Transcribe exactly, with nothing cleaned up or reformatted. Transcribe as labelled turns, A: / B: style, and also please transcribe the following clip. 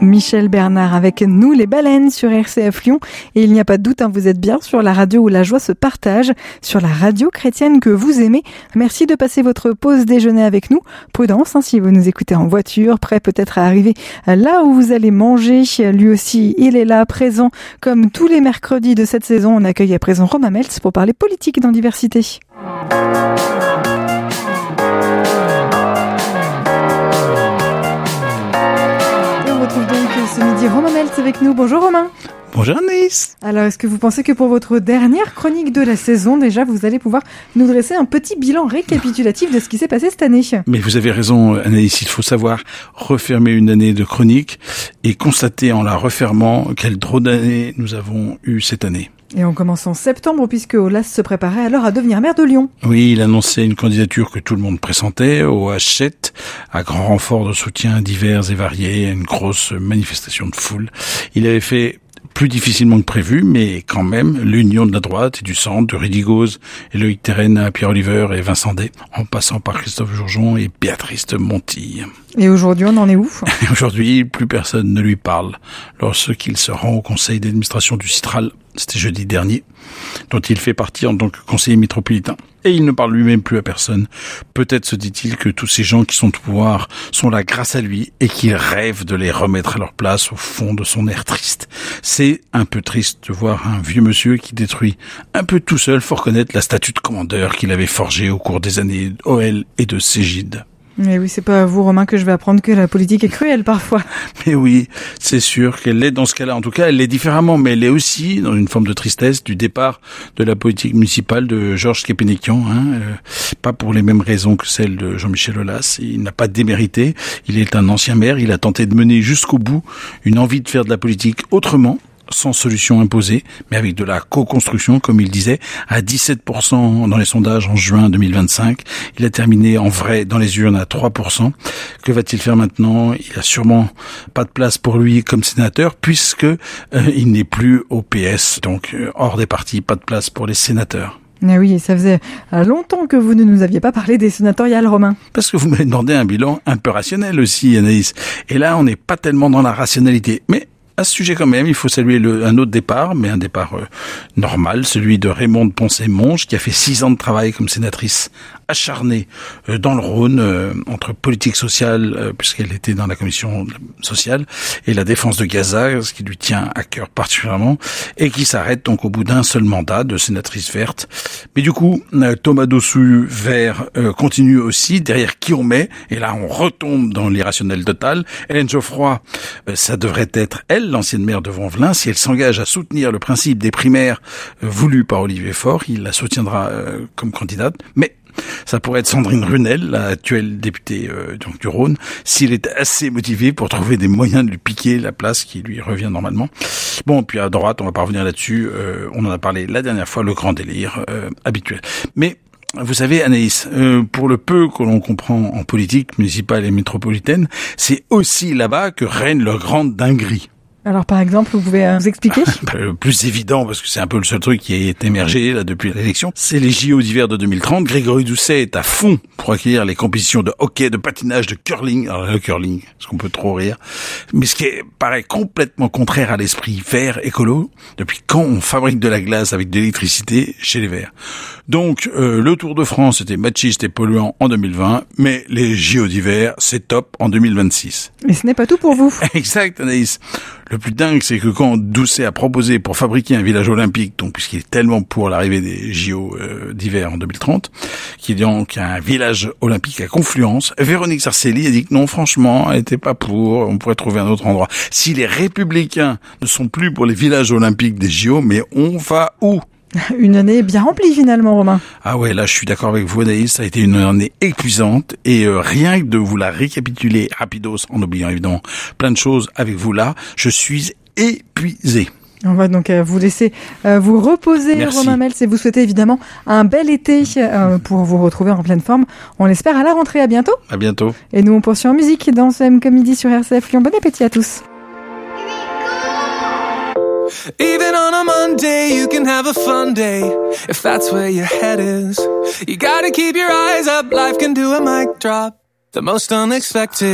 A: Michel Bernard avec Nous les baleines sur R C F Lyon. Et il n'y a pas de doute, hein, vous êtes bien sur la radio où la joie se partage, sur la radio chrétienne que vous aimez. Merci de passer votre pause déjeuner avec nous. Prudence, hein, si vous nous écoutez en voiture, prêt peut-être à arriver là où vous allez manger. Lui aussi, il est là, présent comme tous les mercredis de cette saison. On accueille à présent Romain Meltz pour parler politique dans diversité. Ce midi, Romain Meltz avec nous. Bonjour Romain.
B: Bonjour Anaïs.
A: Alors, est-ce que vous pensez que pour votre dernière chronique de la saison, déjà, vous allez pouvoir nous dresser un petit bilan récapitulatif de ce qui s'est passé cette année ?
B: Mais vous avez raison Anaïs, il faut savoir refermer une année de chronique et constater en la refermant quelle drôle d'année nous avons eue cette année.
A: Et on commence en septembre puisque Olas se préparait alors à devenir maire de Lyon.
B: Oui, il annonçait une candidature que tout le monde pressentait au H sept, à grand renfort de soutien divers et variés, une grosse manifestation de foule. Il avait fait plus difficilement que prévu, mais quand même, l'union de la droite et du centre, de Ridigoz, Loïc Terren, Pierre Oliver et Vincent Day, en passant par Christophe Jourjon et Béatrice de Montille.
A: Et aujourd'hui, on en est où ?
B: Aujourd'hui, plus personne ne lui parle. Lorsqu'il se rend au conseil d'administration du Citral, c'était jeudi dernier, dont il fait partie en tant que conseiller métropolitain. Et il ne parle lui-même plus à personne. Peut-être se dit-il que tous ces gens qui sont au pouvoir sont là grâce à lui et qu'il rêve de les remettre à leur place au fond de son air triste. C'est un peu triste de voir un vieux monsieur qui détruit un peu tout seul, faut reconnaître, la statue de commandeur qu'il avait forgée au cours des années O L et de Ségide.
A: Mais oui, c'est pas à vous, Romain, que je vais apprendre que la politique est cruelle parfois.
B: Mais oui, c'est sûr qu'elle l'est dans ce cas-là. En tout cas, elle l'est différemment, mais elle est aussi dans une forme de tristesse du départ de la politique municipale de Georges Képénékian. Hein, euh, pas pour les mêmes raisons que celle de Jean-Michel Aulas. Il n'a pas démérité. Il est un ancien maire. Il a tenté de mener jusqu'au bout une envie de faire de la politique autrement, sans solution imposée, mais avec de la co-construction, comme il disait, à dix-sept pour cent dans les sondages en juin deux mille vingt-cinq. Il a terminé en vrai dans les urnes à trois pour cent. Que va-t-il faire maintenant ? Il a sûrement pas de place pour lui comme sénateur, puisque euh, il n'est plus au P S, donc euh, hors des partis, pas de place pour les sénateurs.
A: Ah oui, et ça faisait longtemps que vous ne nous aviez pas parlé des sénatoriales, Romain.
B: Parce que vous m'avez demandé un bilan un peu rationnel aussi, Anaïs. Et là, on n'est pas tellement dans la rationalité, mais à ce sujet quand même, il faut saluer le, un autre départ, mais un départ euh, normal, celui de Raymonde Poncet-Monge, qui a fait six ans de travail comme sénatrice acharnée euh, dans le Rhône, euh, entre politique sociale, euh, puisqu'elle était dans la commission sociale, et la défense de Gaza, ce qui lui tient à cœur particulièrement, et qui s'arrête donc au bout d'un seul mandat de sénatrice verte. Mais du coup, euh, Thomas Dossus vert euh, continue aussi, derrière qui on met, et là on retombe dans l'irrationnel total. Hélène Geoffroy, euh, ça devrait être elle, l'ancienne maire de Vaux-en-Velin, si elle s'engage à soutenir le principe des primaires euh, voulues par Olivier Faure, il la soutiendra euh, comme candidate, mais ça pourrait être Sandrine Runel, l'actuelle députée euh, donc du Rhône, s'il est assez motivé pour trouver des moyens de lui piquer la place qui lui revient normalement. Bon, puis à droite, on va pas revenir là-dessus, euh, on en a parlé la dernière fois, le grand délire euh, habituel. Mais vous savez, Anaïs, euh, pour le peu que l'on comprend en politique municipale et métropolitaine, c'est aussi là-bas que règne leur grande dinguerie.
A: Alors par exemple, vous pouvez euh, vous expliquer ?
B: Le plus évident, parce que c'est un peu le seul truc qui est émergé là depuis l'élection, c'est les J O d'hiver de deux mille trente. Grégory Doucet est à fond pour accueillir les compétitions de hockey, de patinage, de curling. Alors le curling, est-ce qu'on peut trop rire ? Mais ce qui est, paraît complètement contraire à l'esprit vert écolo, depuis quand on fabrique de la glace avec de l'électricité chez les Verts ? Donc euh, le Tour de France était machiste et polluant en deux mille vingt, mais les J O d'hiver, c'est top en deux mille vingt-six.
A: Et ce n'est pas tout pour vous.
B: Exact, Anaïs. Le plus dingue, c'est que quand Doucet a proposé pour fabriquer un village olympique, donc puisqu'il est tellement pour l'arrivée des J O euh, d'hiver en deux mille trente, qu'il y a donc un village olympique à Confluence, Véronique Sarcelli a dit que non, franchement, elle n'était pas pour, on pourrait trouver un autre endroit. Si les Républicains ne sont plus pour les villages olympiques des J O, mais on va où ?
A: Une année bien remplie finalement, Romain.
B: Ah ouais, là je suis d'accord avec vous, Anaïs, ça a été une année épuisante et euh, rien que de vous la récapituler rapidos, en oubliant évidemment plein de choses avec vous là, je suis épuisé.
A: On va donc euh, vous laisser euh, vous reposer,
B: Merci.
A: Romain Meltz, et vous souhaiter évidemment un bel été euh, pour vous retrouver en pleine forme. On l'espère à la rentrée. À bientôt.
B: À bientôt.
A: Et nous on poursuit en musique dans ce M comme midi sur R C F Lyon. Bon appétit à tous.
C: Even on a Monday, you can have a fun day, if that's where your head is. You gotta keep your eyes up, life can do a mic drop, the most unexpected.